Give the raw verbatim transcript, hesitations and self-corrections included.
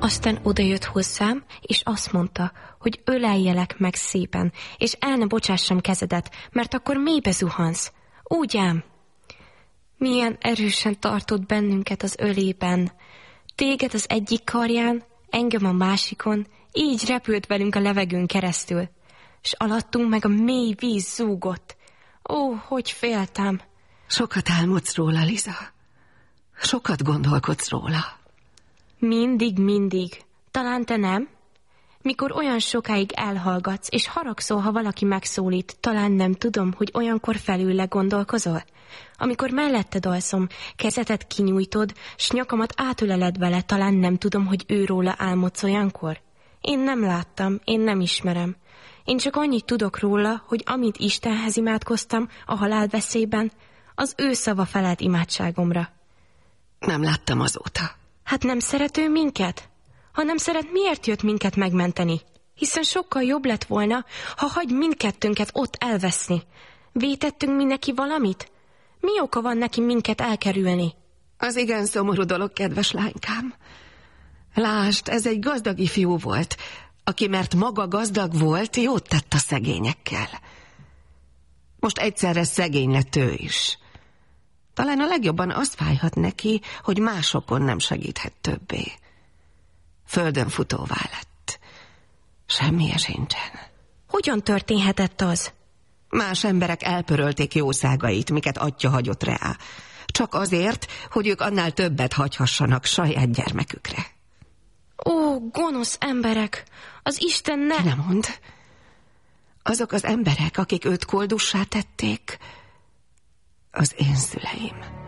Aztán odajött hozzám, és azt mondta, hogy öleljelek meg szépen, és el ne bocsássam kezedet, mert akkor mélybe zuhansz. Úgy ám. Milyen erősen tartott bennünket az ölében. Téged az egyik karján, engem a másikon, így repült velünk a levegőn keresztül, s alattunk meg a mély víz zúgott. Ó, hogy féltem! Sokat álmodsz róla, Liza. Sokat gondolkodsz róla. Mindig, mindig. Talán te nem? Mikor olyan sokáig elhallgatsz, és haragszol, ha valaki megszólít, talán nem tudom, hogy olyankor felül gondolkozol? Amikor melletted alszom, kezetet kinyújtod, s nyakamat átöleled vele, talán nem tudom, hogy őróla álmodsz olyankor? Én nem láttam, én nem ismerem. Én csak annyit tudok róla, hogy amit Istenhez imádkoztam a halálveszélyben, az ő szava felelt imádságomra. Nem láttam azóta. Hát nem szeret ő minket? Ha nem szeret, miért jött minket megmenteni? Hiszen sokkal jobb lett volna, ha hagy mindkettőnket ott elveszni. Vétettünk mi neki valamit? Mi oka van neki minket elkerülni? Az igen szomorú dolog, kedves lánykám. Lásd, ez egy gazdag ifjú volt, aki mert maga gazdag volt, jót tett a szegényekkel. Most egyszerre szegény lett ő is. Talán a legjobban az fájhat neki, hogy másokon nem segíthet többé. Földön futóvá lett. Semmije sincsen. Hogyan történhetett az? Más emberek elpörölték jószágait, miket atya hagyott rá. Csak azért, hogy ők annál többet hagyhassanak saját gyermekükre. Ó, gonosz emberek! Az Isten ne... Nem mondd. Azok az emberek, akik őt koldussá tették, az én szüleim.